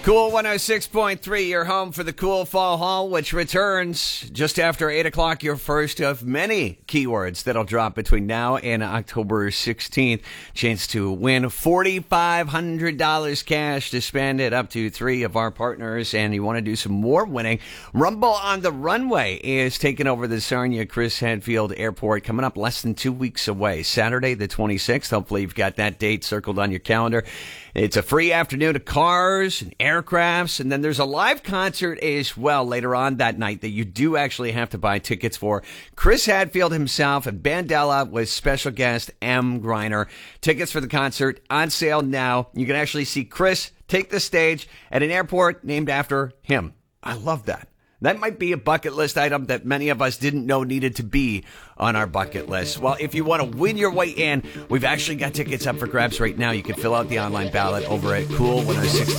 Cool 106.3, your home for the Cool Fall Haul, which returns just after 8 o'clock, your first of many keywords that'll drop between now and October 16th. Chance to win $4,500 cash to spend at up to 3 of our partners, and you want to do some more winning. Rumble on the Runway is taking over the Sarnia Chris Hadfield Airport, coming up less than 2 weeks away, Saturday the 26th. Hopefully you've got that date circled on your calendar. It's a free afternoon of cars and aircrafts, and then there's a live concert as well later on that night that you do actually have to buy tickets for. Chris Hadfield himself and Bandela with special guest M. Griner. Tickets for the concert on sale now. You can actually see Chris take the stage at an airport named after him. I love that. That might be a bucket list item that many of us didn't know needed to be on our bucket list. Well, if you want to win your way in, we've actually got tickets up for grabs right now. You can fill out the online ballot over at Cool 106.